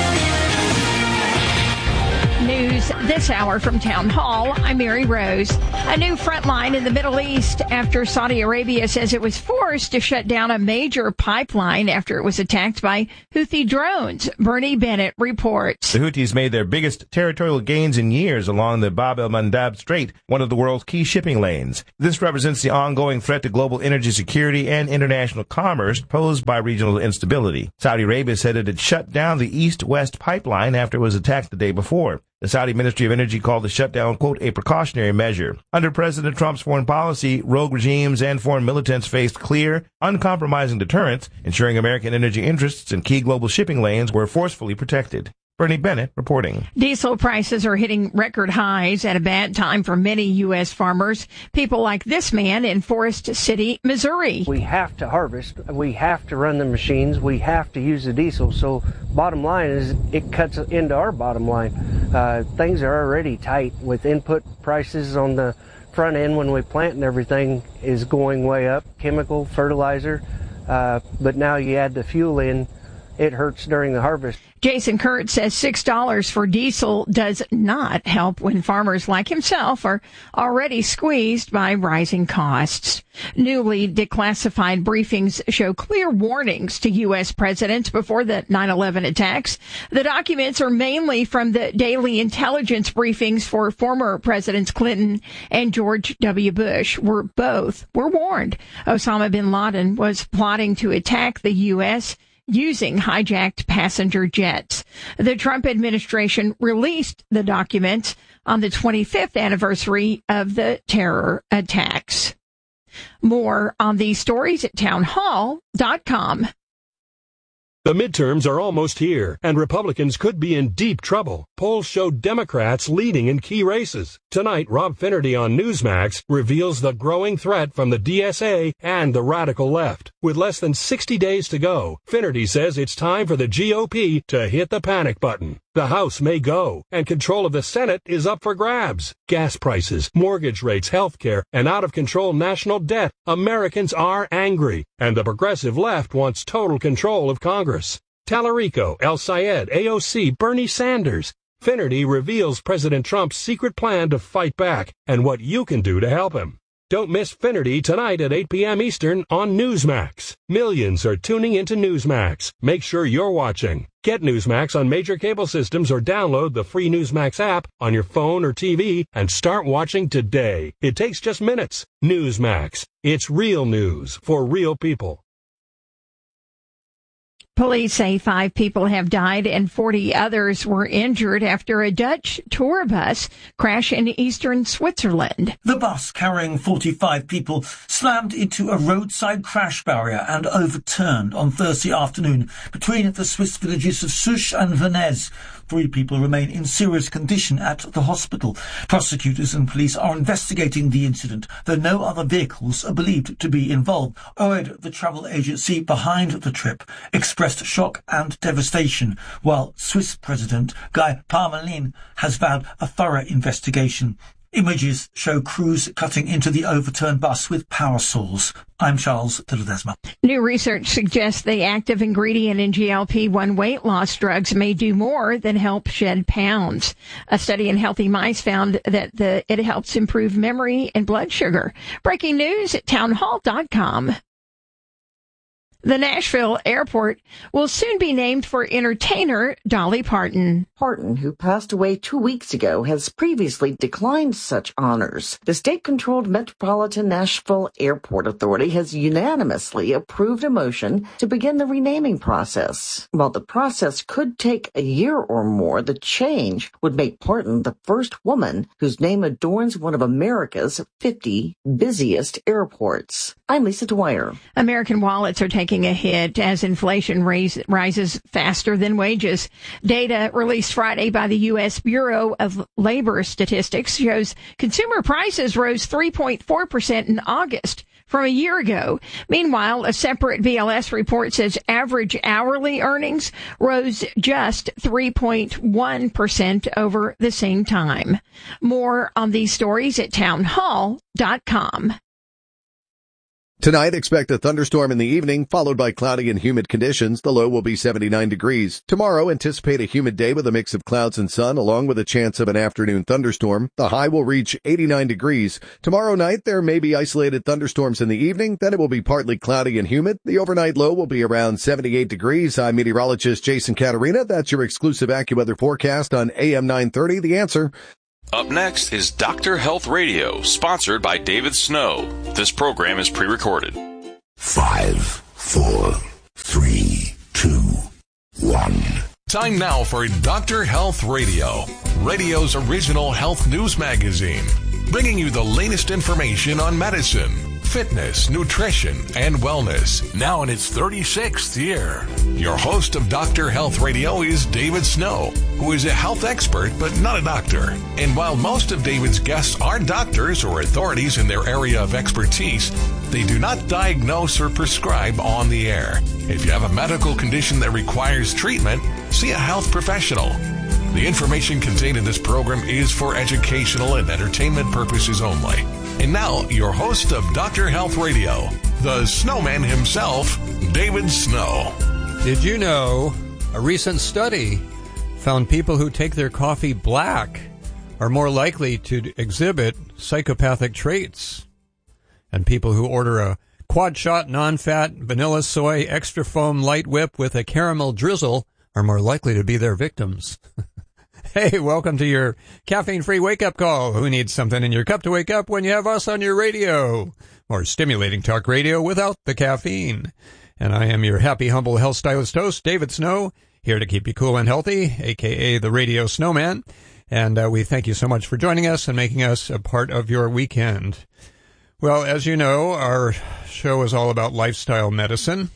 News this hour from Town Hall. I'm Mary Rose. A new front line in the Middle East after Saudi Arabia says it was forced to shut down a major pipeline after it was attacked by Houthi drones. Bernie Bennett reports. The Houthis made their biggest territorial gains in years along the Bab el-Mandab Strait, one of the world's key shipping lanes. This represents the ongoing threat to global energy security and international commerce posed by regional instability. Saudi Arabia said it had shut down the east-west pipeline after it was attacked the day before. The Saudi Ministry of Energy called the shutdown, quote, a precautionary measure. Under President Trump's foreign policy, rogue regimes and foreign militants faced clear, uncompromising deterrence, ensuring American energy interests in key global shipping lanes were forcefully protected. Bernie Bennett reporting. Diesel prices are hitting record highs at a bad time for many U S farmers. People like this man in Forest City, Missouri. We have to harvest. We have to run the machines. We have to use the diesel. So bottom line is it cuts into our bottom line. Uh, things are already tight with input prices on the front end when we plant and everything is going way up. Chemical, fertilizer. Uh, but now you add the fuel in. It hurts during the harvest. Jason Kurt says six dollars for diesel does not help when farmers like himself are already squeezed by rising costs. Newly declassified briefings show clear warnings to U S presidents before the nine eleven attacks. The documents are mainly from the daily intelligence briefings for former Presidents Clinton and George W. Bush, where both were warned Osama bin Laden was plotting to attack the U S using hijacked passenger jets. The Trump administration released the documents on the twenty-fifth anniversary of the terror attacks. More on these stories at townhall dot com. The midterms are almost here, and Republicans could be in deep trouble. Polls show Democrats leading in key races. Tonight, Rob Finnerty on Newsmax reveals the growing threat from the D S A and the radical left. With less than sixty days to go, Finnerty says it's time for the G O P to hit the panic button. The House may go, and control of the Senate is up for grabs. Gas prices, mortgage rates, health care, and out-of-control national debt. Americans are angry, and the progressive left wants total control of Congress. Tallarico, El Sayed, A O C, Bernie Sanders. Finnerty reveals President Trump's secret plan to fight back and what you can do to help him. Don't miss Finnerty tonight at eight p.m. Eastern on Newsmax. Millions are tuning into Newsmax. Make sure you're watching. Get Newsmax on major cable systems or download the free Newsmax app on your phone or T V and start watching today. It takes just minutes. Newsmax. It's real news for real people. Police say five people have died and forty others were injured after a Dutch tour bus crashed in eastern Switzerland. The bus carrying forty-five people slammed into a roadside crash barrier and overturned on Thursday afternoon between the Swiss villages of Souche and Venez. Three people remain in serious condition at the hospital. Prosecutors and police are investigating the incident, though no other vehicles are believed to be involved. O E D, the travel agency behind the trip, expressed shock and devastation, while Swiss President Guy Parmelin has vowed a thorough investigation. Images show crews cutting into the overturned bus with power saws. I'm Charles de Ledesma. New research suggests the active ingredient in G L P one weight loss drugs may do more than help shed pounds. A study in healthy mice found that the, it helps improve memory and blood sugar. Breaking news at townhall dot com. The Nashville airport will soon be named for entertainer Dolly Parton. Parton, who passed away two weeks ago, has previously declined such honors. The state-controlled Metropolitan Nashville Airport Authority has unanimously approved a motion to begin the renaming process. While the process could take a year or more, the change would make Parton the first woman whose name adorns one of America's fifty busiest airports. I'm Lisa Dwyer. American wallets are taking a hit as inflation raise, rises faster than wages. Data released Friday by the U S Bureau of Labor Statistics shows consumer prices rose three point four percent in August from a year ago. Meanwhile, a separate B L S report says average hourly earnings rose just three point one percent over the same time. More on these stories at townhall dot com. Tonight, expect a thunderstorm in the evening, followed by cloudy and humid conditions. The low will be seventy-nine degrees. Tomorrow, anticipate a humid day with a mix of clouds and sun, along with a chance of an afternoon thunderstorm. The high will reach eighty-nine degrees. Tomorrow night, there may be isolated thunderstorms in the evening. Then it will be partly cloudy and humid. The overnight low will be around seventy-eight degrees. I'm meteorologist Jason Caterina. That's your exclusive AccuWeather forecast on A M nine thirty. The Answer. Up next is Doctor Health Radio, sponsored by David Snow. This program is pre-recorded. Five, four, three, two, one. Time now for Doctor Health Radio, radio's original health news magazine, bringing you the latest information on medicine, fitness, nutrition, and wellness, now in its thirty-sixth year. Your host of Doctor Health Radio is David Snow, who is a health expert but not a doctor. And while most of David's guests are doctors or authorities in their area of expertise, they do not diagnose or prescribe on the air. If you have a medical condition that requires treatment, see a health professional. The information contained in this program is for educational and entertainment purposes only. And now, your host of Doctor Health Radio, the snowman himself, David Snow. Did you know a recent study found people who take their coffee black are more likely to exhibit psychopathic traits? And people who order a quad-shot, non-fat, vanilla soy, extra foam light whip with a caramel drizzle are more likely to be their victims. Hey, welcome to your caffeine-free wake-up call. Who needs something in your cup to wake up when you have us on your radio? More stimulating talk radio without the caffeine. And I am your happy, humble health stylist host, David Snow, here to keep you cool and healthy, a k a the Radio Snowman. And uh, we thank you so much for joining us and making us a part of your weekend. Well, as you know, our show is all about lifestyle medicine,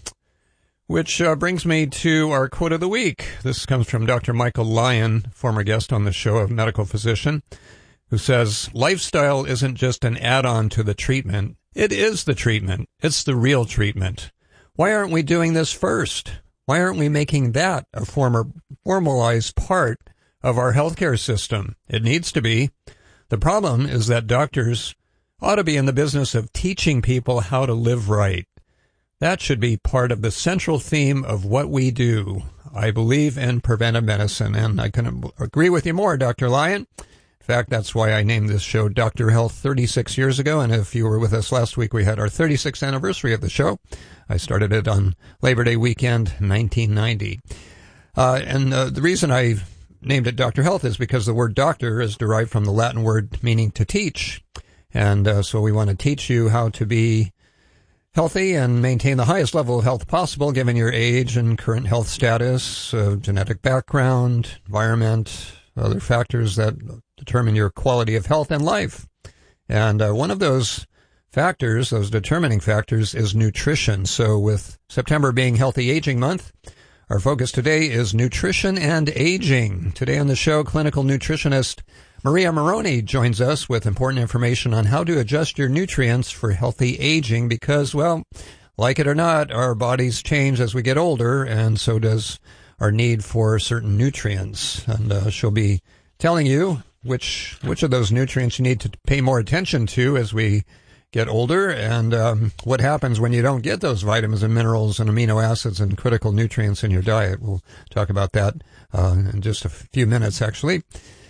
which uh, brings me to our quote of the week. This comes from Doctor Michael Lyon, former guest on the show, a medical physician, who says, lifestyle isn't just an add-on to the treatment. It is the treatment. It's the real treatment. Why aren't we doing this first? Why aren't we making that a former, formalized part of our healthcare system? It needs to be. The problem is that doctors ought to be in the business of teaching people how to live right. That should be part of the central theme of what we do. I believe in preventive medicine, and I couldn't agree with you more, Doctor Lyon. In fact, that's why I named this show Doctor Health thirty-six years ago, and if you were with us last week, we had our thirty-sixth anniversary of the show. I started it on Labor Day weekend, nineteen ninety. Uh, and uh, the reason I named it Doctor Health is because the word doctor is derived from the Latin word meaning to teach. And uh, so we want to teach you how to be healthy and maintain the highest level of health possible given your age and current health status, uh, genetic background, environment, other factors that determine your quality of health and life. And uh, one of those factors, those determining factors, is nutrition. So with September being Healthy Aging Month, our focus today is nutrition and aging. Today on the show, clinical nutritionist Maria Moroni joins us with important information on how to adjust your nutrients for healthy aging because, well, like it or not, our bodies change as we get older, and so does our need for certain nutrients. And uh, she'll be telling you which which of those nutrients you need to pay more attention to as we get older, and um, what happens when you don't get those vitamins and minerals and amino acids and critical nutrients in your diet. We'll talk about that uh, in just a few minutes, actually.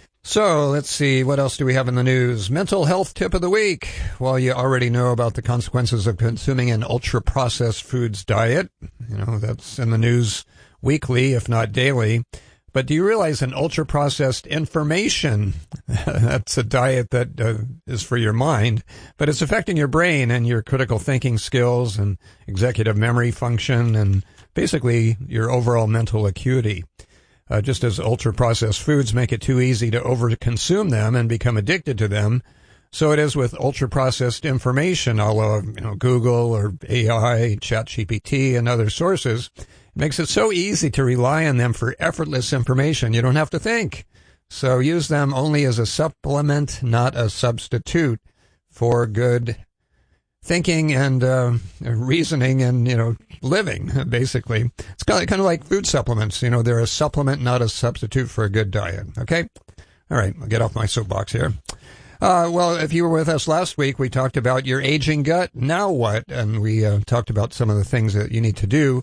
So let's see, what else do we have in the news? Mental health tip of the week. Well, you already know about the consequences of consuming an ultra-processed foods diet. You know, that's in the news weekly, if not daily. But do you realize an ultra-processed information, that's a diet that uh, is for your mind, but it's affecting your brain and your critical thinking skills and executive memory function and basically your overall mental acuity. Uh, just as ultra-processed foods make it too easy to over-consume them and become addicted to them, So it is with ultra-processed information, all of you know, Google or A I, ChatGPT, and other sources. It makes it so easy to rely on them for effortless information. You don't have to think. So use them only as a supplement, not a substitute for good thinking and uh, reasoning and, you know, living, basically. It's kind of, kind of like food supplements. You know, they're a supplement, not a substitute for a good diet. Okay? All right, I'll get off my soapbox here. Uh, well, if you were with us last week, we talked about your aging gut. Now what? And we uh, talked about some of the things that you need to do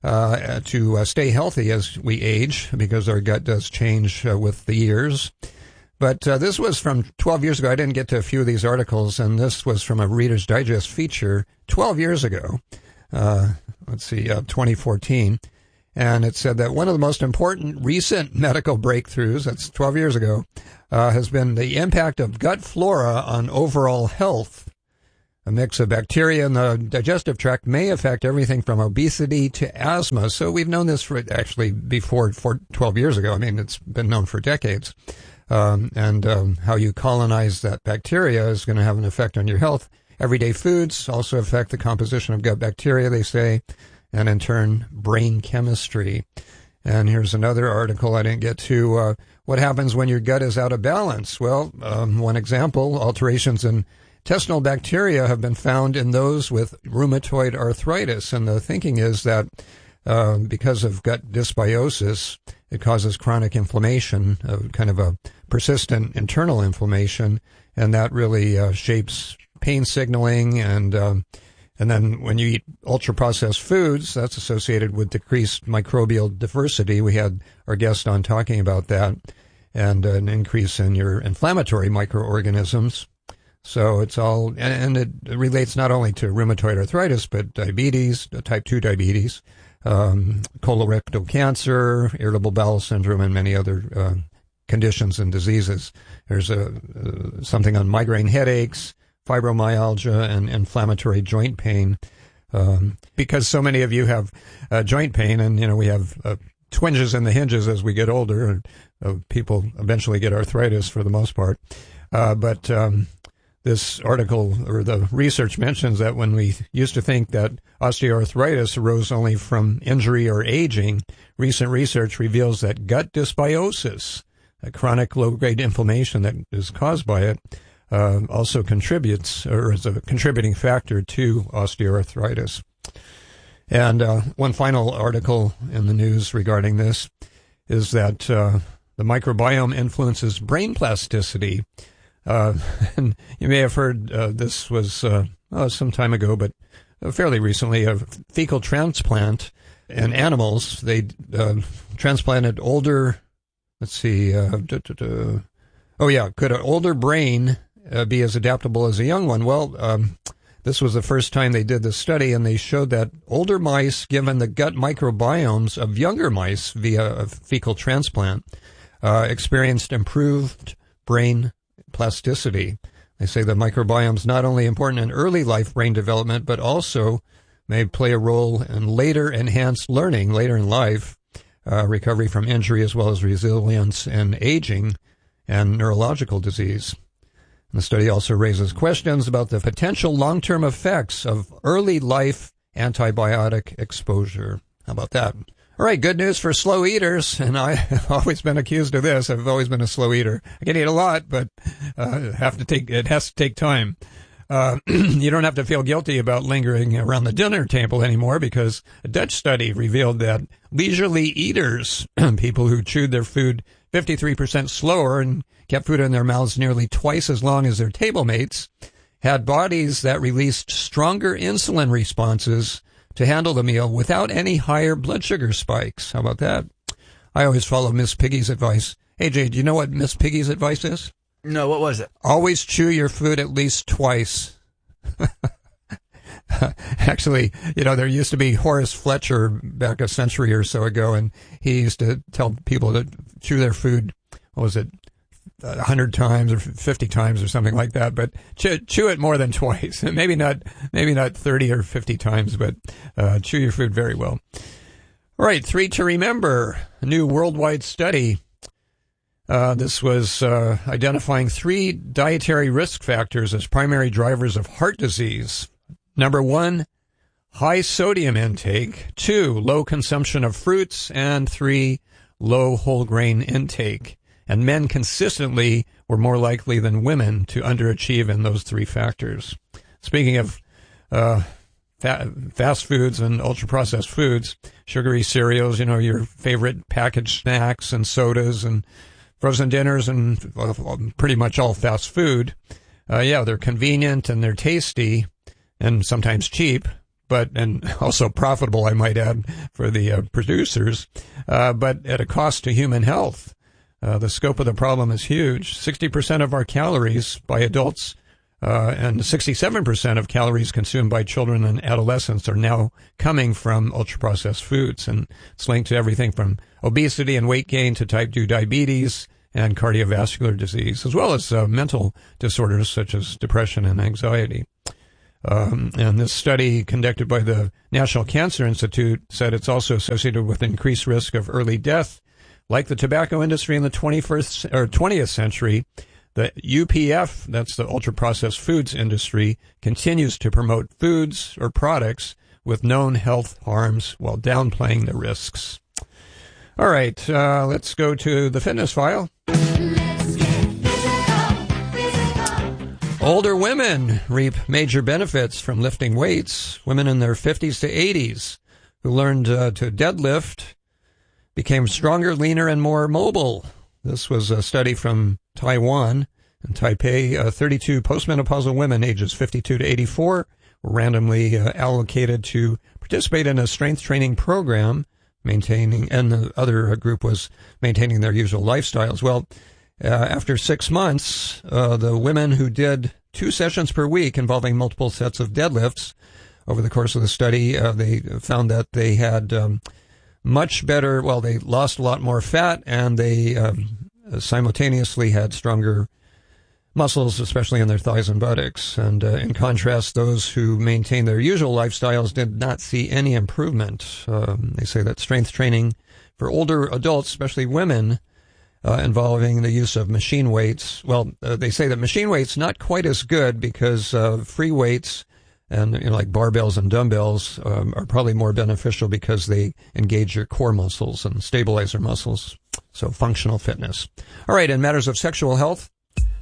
uh, to uh, stay healthy as we age, because our gut does change uh, with the years. But uh, this was from twelve years ago. I didn't get to a few of these articles, and this was from a Reader's Digest feature twelve years ago. Uh, let's see, uh, twenty fourteen. And it said that one of the most important recent medical breakthroughs, that's twelve years ago, uh, has been the impact of gut flora on overall health. A mix of bacteria in the digestive tract may affect everything from obesity to asthma. So we've known this for actually before for twelve years ago. I mean, it's been known for decades. Um, and um, how you colonize that bacteria is going to have an effect on your health. Everyday foods also affect the composition of gut bacteria, they say, and in turn, brain chemistry. And here's another article I didn't get to. Uh, what happens when your gut is out of balance? Well, um, one example, alterations in intestinal bacteria have been found in those with rheumatoid arthritis. And the thinking is that uh, because of gut dysbiosis, it causes chronic inflammation, uh, kind of a persistent internal inflammation, and that really uh, shapes pain signaling. And um, and then when you eat ultra-processed foods, that's associated with decreased microbial diversity. We had our guest on talking about that, and an increase in your inflammatory microorganisms. So it's all, and, and it relates not only to rheumatoid arthritis, but diabetes, type two diabetes, um, colorectal cancer, irritable bowel syndrome, and many other uh, conditions and diseases. There's a, uh, something on migraine headaches, fibromyalgia, and inflammatory joint pain. Um, because so many of you have uh, joint pain, and, you know, we have uh, twinges in the hinges as we get older, and uh, people eventually get arthritis for the most part. Uh, but um, this article or the research mentions that when we used to think that osteoarthritis arose only from injury or aging, recent research reveals that gut dysbiosis, a chronic low-grade inflammation that is caused by it, uh, also contributes or is a contributing factor to osteoarthritis. And uh, one final article in the news regarding this is that uh, the microbiome influences brain plasticity. Uh, and you may have heard uh, this was uh, oh, some time ago, but fairly recently, a fecal transplant in animals. They uh, transplanted older, let's see, uh, duh, duh, duh. oh yeah, could an older brain uh, be as adaptable as a young one? Well, um, this was the first time they did this study, and they showed that older mice, given the gut microbiomes of younger mice via a fecal transplant, uh, experienced improved brain plasticity. They say the microbiome is not only important in early life brain development, but also may play a role in later enhanced learning, later in life, uh, recovery from injury, as well as resilience in aging and neurological disease. And the study also raises questions about the potential long-term effects of early life antibiotic exposure. How about that? All right, good news for slow eaters, and I've always been accused of this. I've always been a slow eater. I can eat a lot, but uh, have to take it has to take time. Uh, you don't have to feel guilty about lingering around the dinner table anymore, because a Dutch study revealed that leisurely eaters, people who chewed their food fifty-three percent slower and kept food in their mouths nearly twice as long as their table mates, had bodies that released stronger insulin responses to handle the meal without any higher blood sugar spikes. How about that? I always follow Miss Piggy's advice. Hey, Jay, do you know what Miss Piggy's advice is? No, what was it? Always chew your food at least twice. Actually, you know, there used to be Horace Fletcher back a century or so ago, and he used to tell people to chew their food, what was it, a hundred times or fifty times or something like that, but chew, chew it more than twice. Maybe not, maybe not thirty or fifty times, but uh, chew your food very well. All right, three to remember. A new worldwide study Uh, this was uh, identifying three dietary risk factors as primary drivers of heart disease. Number one, high sodium intake. Two, low consumption of fruits. And three, low whole grain intake. And men consistently were more likely than women to underachieve in those three factors. Speaking of uh, fa- fast foods and ultra-processed foods, sugary cereals, you know, your favorite packaged snacks and sodas and frozen dinners and well, pretty much all fast food. Uh, yeah, they're convenient and they're tasty and sometimes cheap, but and also profitable, I might add, for the uh, producers, uh, but at a cost to human health. Uh, the scope of the problem is huge. sixty percent of our calories by adults uh, and sixty-seven percent of calories consumed by children and adolescents are now coming from ultra-processed foods. And it's linked to everything from obesity and weight gain to type two diabetes and cardiovascular disease, as well as uh, mental disorders such as depression and anxiety. Um, and this study conducted by the National Cancer Institute said it's also associated with increased risk of early death. Like the tobacco industry in the twenty-first or twentieth century, the U P F, that's the ultra-processed foods industry, continues to promote foods or products with known health harms while downplaying the risks. All right, uh, let's go to the fitness file. Older women reap major benefits from lifting weights. Women in their fifties to eighties who learned uh, to deadlift became stronger, leaner, and more mobile. This was a study from Taiwan and Taipei. Uh, thirty-two postmenopausal women ages fifty-two to eighty-four were randomly uh, allocated to participate in a strength training program, maintaining, and the other group was maintaining their usual lifestyles. Well, Uh, after six months, uh, the women who did two sessions per week involving multiple sets of deadlifts over the course of the study, uh, they found that they had um, much better, well, they lost a lot more fat, and they um, simultaneously had stronger muscles, especially in their thighs and buttocks. And uh, in contrast, those who maintained their usual lifestyles did not see any improvement. Um, they say that strength training for older adults, especially women, Uh, involving the use of machine weights. Well, uh, they say that machine weights not quite as good because uh, free weights and you know, like barbells and dumbbells um, are probably more beneficial because they engage your core muscles and stabilize your muscles. So functional fitness. All right, in matters of sexual health,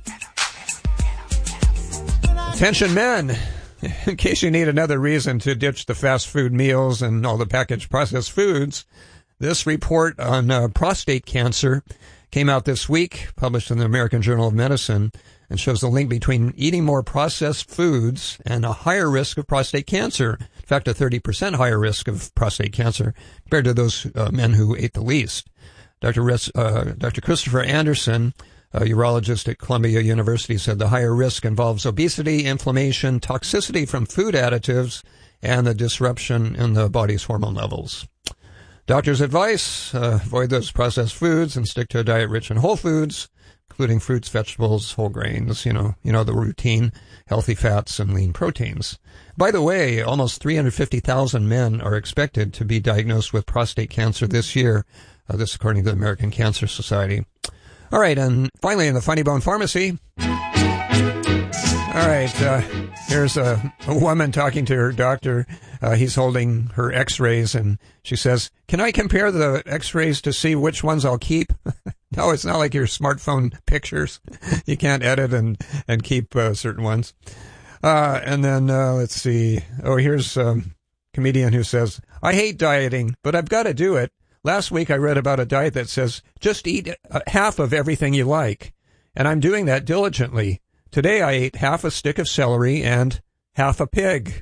attention men. In case you need another reason to ditch the fast food meals and all the packaged processed foods, this report on uh, prostate cancer came out this week, published in the American Journal of Medicine, and shows the link between eating more processed foods and a higher risk of prostate cancer. In fact, a thirty percent higher risk of prostate cancer compared to those uh, men who ate the least. Doctor Res- uh, Doctor Christopher Anderson, a urologist at Columbia University, said the higher risk involves obesity, inflammation, toxicity from food additives, and the disruption in the body's hormone levels. Doctor's advice, uh, avoid those processed foods and stick to a diet rich in whole foods, including fruits, vegetables, whole grains, you know, you know, the routine, healthy fats and lean proteins. By the way, almost three hundred fifty thousand men are expected to be diagnosed with prostate cancer this year. Uh, this according to the American Cancer Society. All right. And finally, in the Funny Bone Pharmacy. All right. Uh, here's a, a woman talking to her doctor. Uh, he's holding her x-rays and she says, "Can I compare the x-rays to see which ones I'll keep?" No, it's not like your smartphone pictures. You can't edit and, and keep uh, certain ones. Uh, and then, uh, let's see. Oh, here's a comedian who says, "I hate dieting, but I've got to do it. Last week I read about a diet that says just eat half of everything you like. And I'm doing that diligently. Today I ate half a stick of celery and half a pig."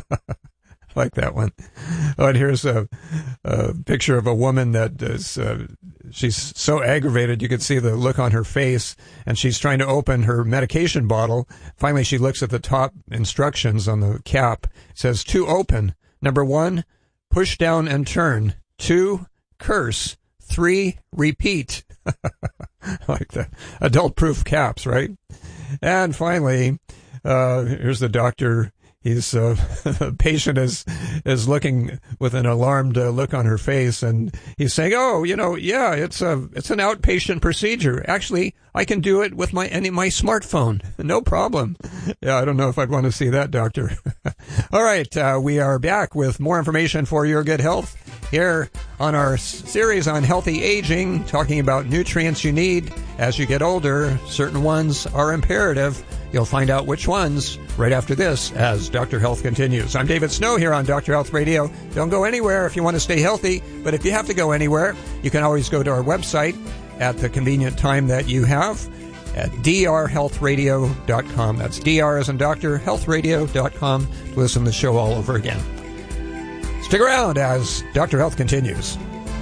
I like that one. Oh, and here's a, a picture of a woman that is, uh, she's so aggravated. You can see the look on her face, and she's trying to open her medication bottle. Finally, she looks at the top instructions on the cap. It says, "To open, number one, push down and turn. Two, curse. Three, repeat." Like the adult-proof caps, right? And finally, uh, here's the doctor. He's uh, the patient is is looking with an alarmed uh, look on her face, and he's saying, "Oh, you know, yeah, it's a it's an outpatient procedure. Actually, I can do it with my any my smartphone, no problem." Yeah, I don't know if I'd want to see that, doctor. All right, uh, we are back with more information for your good health here on our series on healthy aging, talking about nutrients you need as you get older. Certain ones are imperative. You'll find out which ones right after this as Doctor Health continues. I'm David Snow here on Doctor Health Radio. Don't go anywhere if you want to stay healthy, but if you have to go anywhere, you can always go to our website at the convenient time that you have at d r health radio dot com. That's D R as in doctor, health radio dot com to listen to the show all over again. Stick around as Doctor Health continues.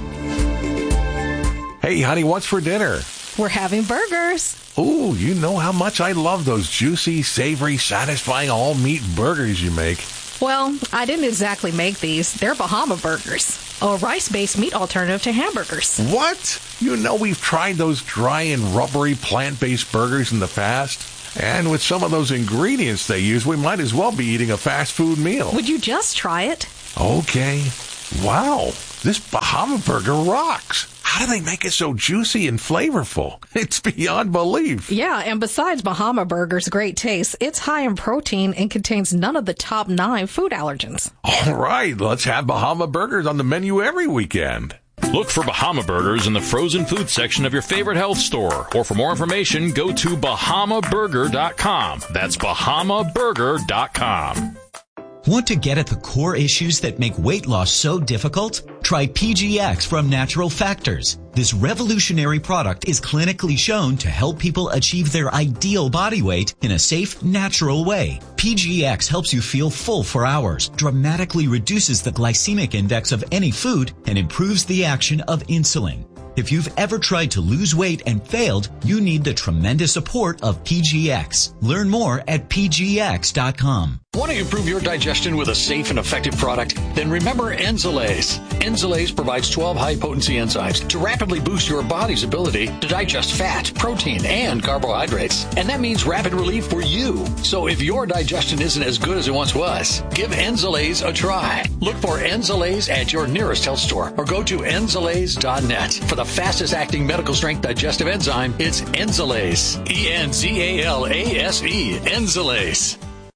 Hey, honey, what's for dinner? We're having burgers. Ooh, you know how much I love those juicy, savory, satisfying all-meat burgers you make. Well, I didn't exactly make these. They're Bahama Burgers, a rice-based meat alternative to hamburgers. What? You know we've tried those dry and rubbery plant-based burgers in the past. And with some of those ingredients they use, we might as well be eating a fast food meal. Would you just try it? Okay. Wow, this Bahama Burger rocks. How do they make it so juicy and flavorful? It's beyond belief. Yeah, and besides Bahama Burger's great taste, it's high in protein and contains none of the top nine food allergens. All right, let's have Bahama Burgers on the menu every weekend. Look for Bahama Burgers in the frozen food section of your favorite health store. Or for more information, go to bahama burger dot com. That's bahama burger dot com. Want to get at the core issues that make weight loss so difficult? Try P G X from Natural Factors. This revolutionary product is clinically shown to help people achieve their ideal body weight in a safe, natural way. P G X helps you feel full for hours, dramatically reduces the glycemic index of any food, and improves the action of insulin. If you've ever tried to lose weight and failed, you need the tremendous support of P G X. Learn more at P G X dot com. Want to improve your digestion with a safe and effective product? Then remember Enzalase. Enzalase provides twelve high-potency enzymes to rapidly boost your body's ability to digest fat, protein, and carbohydrates. And that means rapid relief for you. So if your digestion isn't as good as it once was, give Enzalase a try. Look for Enzalase at your nearest health store or go to enzalase dot net. For the fastest-acting medical-strength digestive enzyme, it's Enzalase. E N Z A L A S E. Enzalase.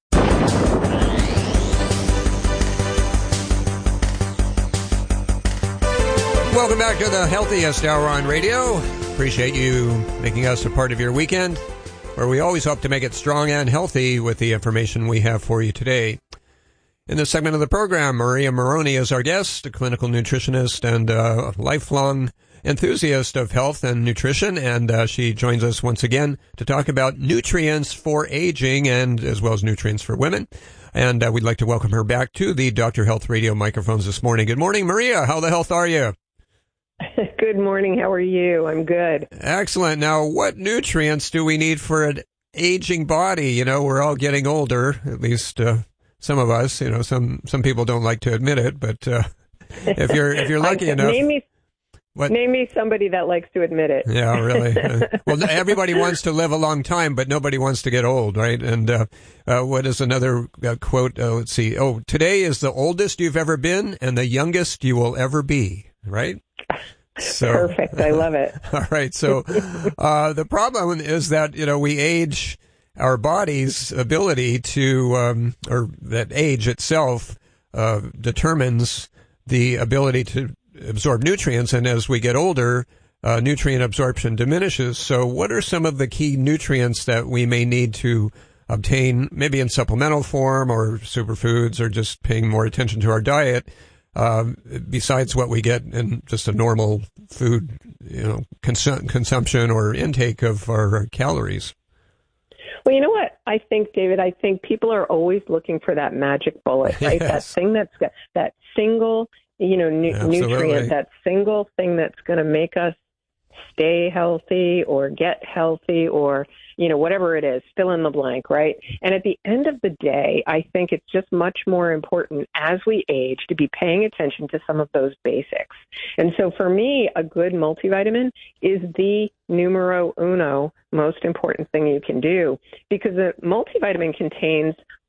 Welcome back to the healthiest hour on radio. Appreciate you making us a part of your weekend, where we always hope to make it strong and healthy with the information we have for you today. In this segment of the program, Maria Moroni is our guest, a clinical nutritionist and a lifelong enthusiast of health and nutrition, and uh, she joins us once again to talk about nutrients for aging and as well as nutrients for women. And uh, we'd like to welcome her back to the Doctor Health Radio microphones this morning. Good morning, Maria. How the health are you? Good morning. How are you? I'm good. Excellent. Now, what nutrients do we need for an aging body? You know, we're all getting older, at least uh, some of us. You know, some some people don't like to admit it, but uh, if you're if you're lucky enough, name me what? name me somebody that likes to admit it. Yeah, really. Uh, well, everybody wants to live a long time, but nobody wants to get old, right? And uh, uh, what is another uh, quote? Uh, let's see. Oh, today is the oldest you've ever been, and the youngest you will ever be. Right? So, perfect. I love it. All right. So uh, the problem is that, you know, we age our body's ability to, um, or that age itself uh, determines the ability to absorb nutrients. And as we get older, uh, nutrient absorption diminishes. So what are some of the key nutrients that we may need to obtain, maybe in supplemental form or superfoods, or just paying more attention to our diet? Um, besides what we get in just a normal food, you know, consum- consumption or intake of our calories. Well, you know what? I think, David, I think people are always looking for that magic bullet, right? Yes. That thing that's got that single, you know, nu- nutrient, that single thing that's going to make us stay healthy or get healthy or, you know, whatever it is, fill in the blank, right? And at the end of the day, I think it's just much more important as we age to be paying attention to some of those basics. And so for me, a good multivitamin is the numero uno most important thing you can do, because a multivitamin contains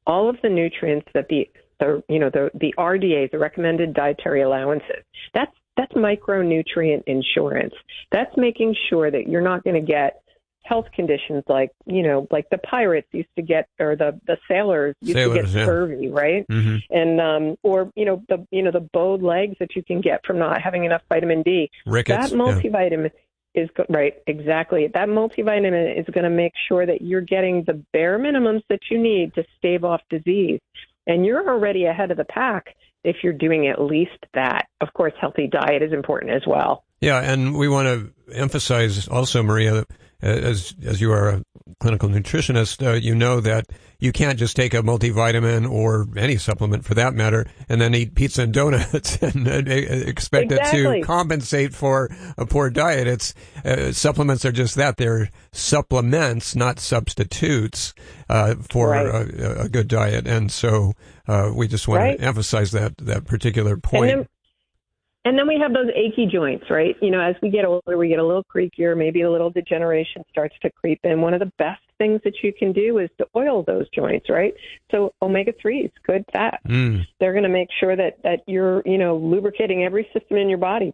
all of the nutrients that the, the you know, the, the R D As, the recommended dietary allowances. That's, that's micronutrient insurance. That's making sure that you're not going to get health conditions like, you know, like the pirates used to get, or the, the sailors used Sailors, to get yeah. scurvy, right? Mm-hmm. And, um, or, you know, the, you know, the bowed legs that you can get from not having enough vitamin D. Rickets, That multivitamin yeah. is, go- right, exactly. That multivitamin is going to make sure that you're getting the bare minimums that you need to stave off disease. And you're already ahead of the pack if you're doing at least that. Of course, healthy diet is important as well. Yeah, and we want to emphasize also, Maria, that as as you are a clinical nutritionist, uh, you know that you can't just take a multivitamin or any supplement for that matter and then eat pizza and donuts and uh, expect exactly. it to compensate for a poor diet. It's uh, supplements are just that. They're supplements, not substitutes uh, for right. a, a good diet. And so uh, we just want right. to emphasize that, that particular point. And then, And then we have those achy joints, right? You know, as we get older, we get a little creakier, maybe a little degeneration starts to creep in. One of the best things that you can do is to oil those joints, right? So omega threes, good fat. Mm. They're going to make sure that, that you're, you know, lubricating every system in your body,